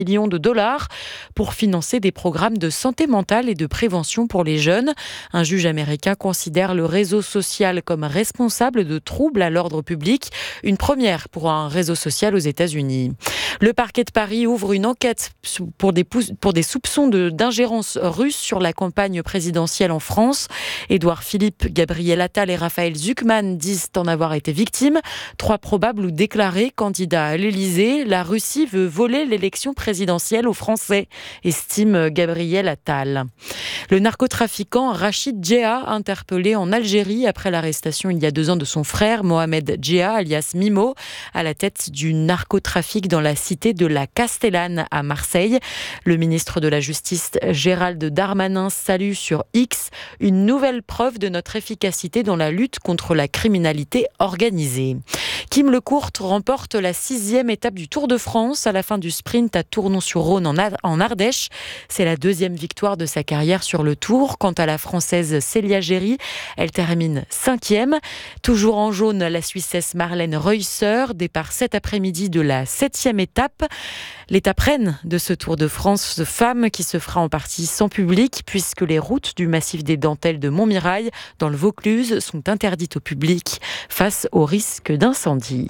millions de dollars pour financer des programmes de santé mentale et de prévention pour les jeunes. Un juge américain considère le réseau social comme responsable de troubles à l'ordre public, une première pour un réseau social aux États-Unis. Le parquet de Paris ouvre une enquête pour des soupçons d'ingérence russe sur la campagne présidentielle en France. Édouard Philippe, Gabriel Attal et Raphaël Zucman disent en avoir été victimes. 3 probables ou déclarés candidats à l'Élysée. La Russie veut voler l'élection présidentielle aux Français, estime Gabriel Attal. Le narcotrafiquant Rachid Djeha, interpellé en Algérie après l'arrestation il y a 2 ans de son frère Mohamed Djeha, alias Mimo, à la tête du narcotrafic dans la cité de la Castellane à Marseille. Le ministre de la Justice Gérald Darmanin salue sur X une nouvelle preuve de notre efficacité dans la lutte contre la criminalité organisée. Kim Lecourt remporte la 6e étape du Tour de France à la fin du sprint à Tournon-sur-Rhône en Ardèche. C'est la 2e victoire de sa carrière sur le Tour. Quant à la Française Célia Géry, elle termine 5e. Toujours en jaune, la Suissesse Marlène Reusser, départ cet après-midi de la 7e étape. L'étape reine de ce Tour de France femmes qui se fera en partie sans public puisque les routes du massif des Dentelles de Montmirail dans le Vaucluse sont interdites au public face au risque d'incendie.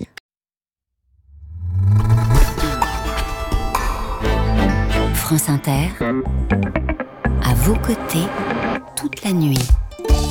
France Inter, à vos côtés toute la nuit.